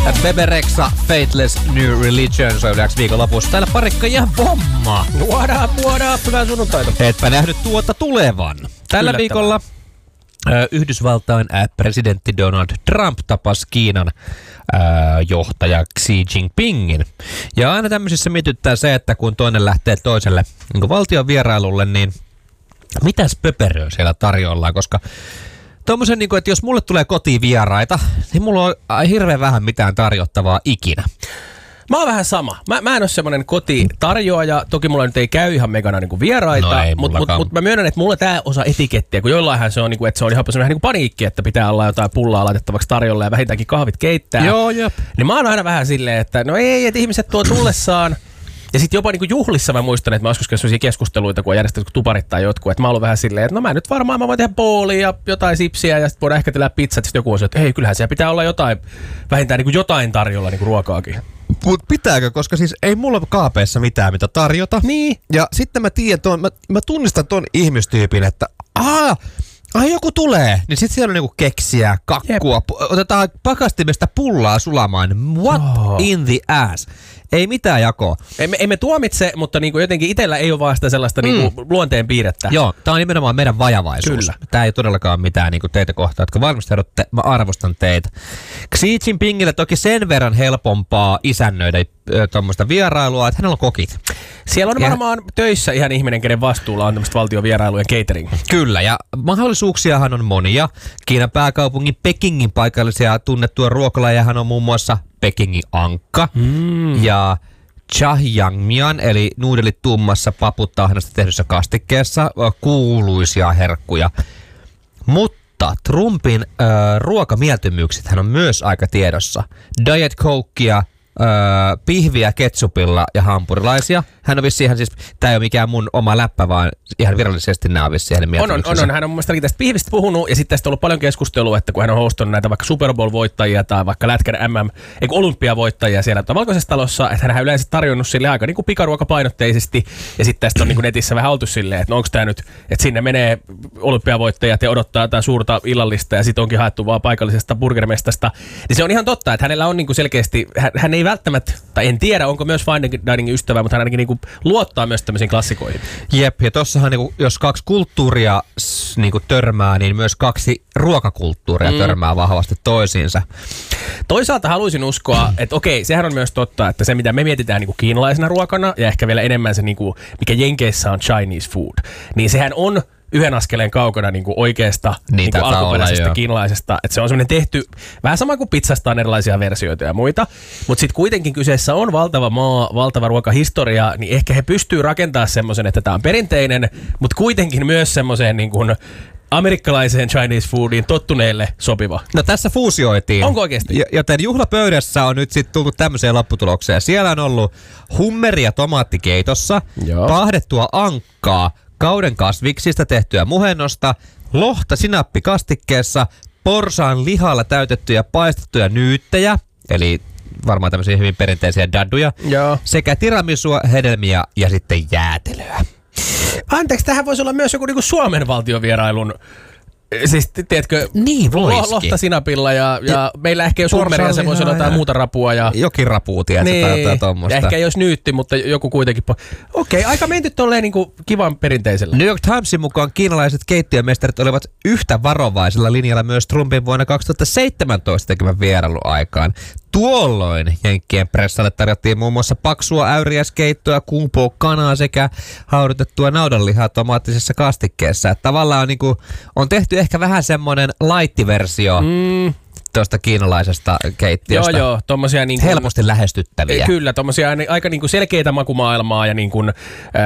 Bebe Rexha, Faithless New Religion soidaksi viikonlopussa. Täällä parikka ja Vomma. What up, hyvää sunnuntaita. Etpä nähnyt tuota tulevan. Tällä viikolla Yhdysvaltain presidentti Donald Trump tapasi Kiinan johtaja Xi Jinpingin. Ja aina tämmöisissä mityttää se, että kun toinen lähtee toiselle niin valtion vierailulle, niin mitäs pöperöä siellä tarjoillaan, koska tommosen, niin kuin, että jos mulle tulee kotiin vieraita, niin mulla on hirveän vähän mitään tarjottavaa ikinä. Mä oon vähän sama. Mä en ole semmonen kotitarjoaja. Toki mulla nyt ei käy ihan megana niinku vieraita, mutta mä myönnän, että mulla tää osa etikettiä, kun joillainhan se on, niinku, että se on ihan semmoinen niinku paniikki, että pitää olla jotain pullaa laitettavaksi tarjolla ja vähintäänkin kahvit keittää. Joo, jep. Niin mä oon aina vähän silleen, että no ei, että ihmiset tuo tullessaan. Ja sitten jopa niinku juhlissa mä muistan, että mä joskus sellaisia keskusteluita, kun on järjestetty tuparit tai jotkut, että mä oon ollut vähän silleen, että no mä nyt varmaan mä voin tehdä bowlia ja jotain sipsiä ja sitten voidaan ehkä tehdä pizzat. Sitten joku on se, että hei, kyllähän siellä pitää olla jotain, vähintään niinku jotain tarjolla niinku ruokaakin. Mut pitääkö, koska siis ei mulla ole kaapeessa mitään mitä tarjota. Niin. Ja sitten mä tiedän, mä tunnistan ton ihmistyypin, että joku tulee. Niin sit siellä on niinku keksiä, kakkua, otetaan pakastimesta pullaa sulamaan. What in the ass? Ei mitään jakoa. Emme tuomitse, mutta niinku jotenkin itsellä ei ole vaan sitä sellaista niinku luonteen piirrettä. Joo, tää on nimenomaan meidän vajavaisuus. Kyllä. Tää ei todellakaan mitään niinku teitä kohtaan, jotka varmasti odotte, mä arvostan teitä. Xi Jinpingille toki sen verran helpompaa isännöidä tuommoista vierailua, että hänellä on kokit. Siellä on varmaan töissä ihan ihminen, kenen vastuulla on tämmöistä valtiovierailujen catering. Kyllä, ja mahdollisuuksiahan on monia. Kiinan pääkaupungin Pekingin paikallisia tunnettua ruokalajahan on muun muassa Pekingin ankka ja chahyangmian, eli nuudelit tummassa paputahnasta tehdyssä kastikkeessa, kuuluisia herkkuja. Mutta Trumpin ruokamieltymyksethän on myös aika tiedossa. Diet Cokea, pihviä ketsupilla ja hampurilaisia. Hän on vissiin siis, tää ei ole mikään mun oma läppä, vaan ihan virallisesti nämä on vissiin hänen mieltymyksensä. On. Hän on mun mielestä tästä pihvistä puhunut ja sitten tästä on ollut paljon keskustelua, että kun hän on hostannut näitä vaikka Super Bowl-voittajia tai vaikka lätkän olympiavoittajia siellä Valkoisessa talossa, että hän on yleensä tarjonnut sille aika niin kuin pikaruokapainotteisesti ja sitten tästä on niin kuin netissä vähän oltu silleen, että no onko tämä nyt, että sinne menee olympiavoittajat ja odottaa jotain suurta illallista ja sitten onkin haettu vaan paikallisesta burgermestasta. Niin se on ihan totta, että hänellä on niin kuin selkeästi, hän ei välttämättä, tai en tiedä onko myös fine diningin ystävä, mutta hän ainakin niin luottaa myös tämmöisiin klassikoihin. Jep, ja tossahan niinku, jos kaksi kulttuuria niinku törmää, niin myös kaksi ruokakulttuuria törmää vahvasti toisiinsa. Toisaalta haluaisin uskoa, että okei, sehän on myös totta, että se mitä me mietitään niinku kiinalaisena ruokana ja ehkä vielä enemmän se, niinku, mikä Jenkeissä on Chinese food, niin sehän on yhden askeleen kaukana niinku oikeasta niinku alkuperäisestä kiinalaisesta. Että se on semmoinen tehty, vähän sama kuin pizzasta on erilaisia versioita ja muita, mutta sitten kuitenkin kyseessä on valtava maa, valtava ruokahistoria, niin ehkä he pystyy rakentamaan semmoisen, että tämä on perinteinen, mutta kuitenkin myös semmoiseen niin kuin amerikkalaiseen Chinese foodiin tottuneille sopiva. No tässä fuusioitiin. Onko oikeasti? Joten juhlapöydässä on nyt sitten tullut tämmöiseen lopputulokseen. Siellä on ollut hummeria tomaattikeitossa, pahdettua ankkaa, kauden kasviksista tehtyä muhennosta, lohta sinappikastikkeessa, porsaan lihalla täytettyjä paistettuja nyyttejä, eli varmaan tämmöisiä hyvin perinteisiä dadduja, sekä tiramisua, hedelmiä ja sitten jäätelöä. Anteeksi, tähän voisi olla myös joku niinku Suomen valtiovierailun, siis tiedätkö, niin lohta sinapilla ja meillä ehkä ei ole hummeria, se voisi olla jotain muuta rapua. Ja jokin rapuu, tiedätkö, tai jotain tommoista. Ja ehkä ei olisi nyytti, mutta joku kuitenkin. Okei, aika menty tolleen niinku kivan perinteisellä. New York Timesin mukaan kiinalaiset keittiömestarit olivat yhtä varovaisella linjalla myös Trumpin vuonna 2017 tekemän vierailuaikaan. Tuolloin jenkkien pressalle tarjottiin muun muassa paksua äyriäiskeittoa, kumpoa kanaa sekä haudutettua naudanlihaa tomaattisessa kastikkeessa. Että tavallaan on tehty ehkä vähän semmoinen light-versio tuosta kiinalaisesta keittiöstä. Joo, tommosia niin helposti lähestyttäviä. Kyllä, tommosia aika niin kuin selkeitä makumaailmaa ja niin kuin,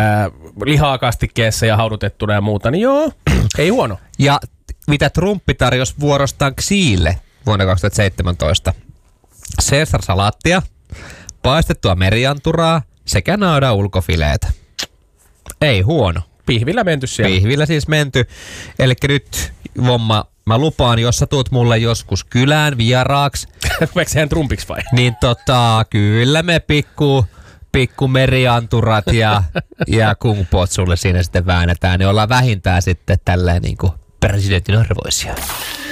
lihaa kastikkeessa ja haudutettuna ja muuta, niin joo, ei huono. Ja mitä Trumpi tarjosi vuorostaan Xille vuonna 2017? Caesar-salaattia, paistettua merianturaa sekä naudan ulkofileetä. Ei huono. Pihvillä menty siellä. Pihvillä siis menty. Elikkä nyt, Vomma, mä lupaan, jos sä tuut mulle joskus kylään vieraaksi. Tuleeko sehän Trumpiksi vai? Niin kyllä me pikku merianturat ja kungpot sulle siinä sitten väännetään. Niin ollaan vähintään sitten tälleen niin kuin presidentin arvoisia.